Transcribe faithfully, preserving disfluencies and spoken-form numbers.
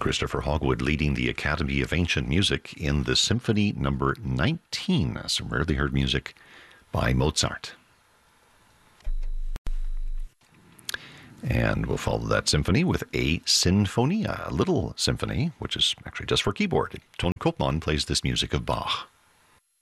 Christopher Hogwood leading the Academy of Ancient Music in the Symphony Number nineteen, some rarely heard music by Mozart. And we'll follow that symphony with a Sinfonia, a little symphony, which is actually just for keyboard. Ton Koopman plays this music of Bach.